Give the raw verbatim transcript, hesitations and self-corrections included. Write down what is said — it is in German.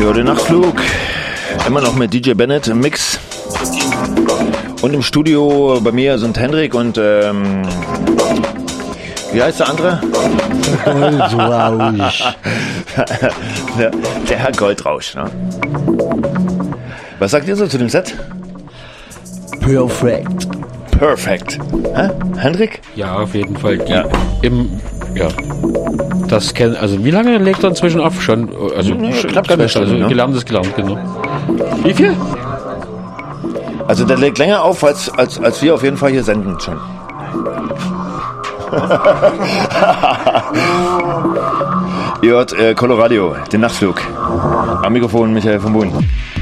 Ja, der Nachtflug. Immer noch mit D J Bennett im Mix. Und im Studio bei mir sind Hendrik und ähm, wie heißt der andere? Goldrausch. der, der Herr Goldrausch. Ne? Was sagt ihr so zu dem Set? Perfekt. Perfekt. Hä? Hendrik? Ja, auf jeden Fall. Die Ja. Im, ja. Das kennt, also wie lange legt er inzwischen auf? Schon, also, Ja, schon knapp ganz zwei also Stunden, ne? gelernt ist gelernt, genau. Wie viel? Also der legt länger auf, als, als, als wir auf jeden Fall hier senden schon. Ihr hört äh, Coloradio, den Nachtflug. Am Mikrofon Michael von Bohn.